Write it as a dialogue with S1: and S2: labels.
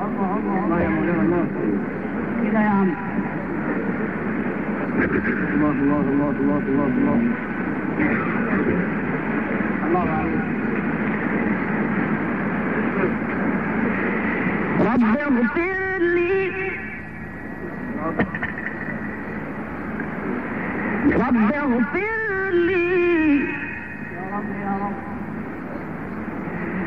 S1: الله يا مولانا الله كده يا عم. الله الله الله الله الله الله الله عليك. رب اغفر لي رب اغفر لي